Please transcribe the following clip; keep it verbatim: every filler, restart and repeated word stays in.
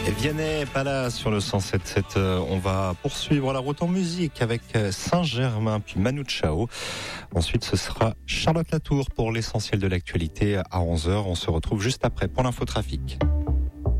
Vianney, pas là sur le cent sept sept. On va poursuivre la route en musique avec Saint-Germain puis Manu Chao. Ensuite, ce sera Charlotte Latour pour l'essentiel de l'actualité à onze heures. On se retrouve juste après pour l'infotrafic.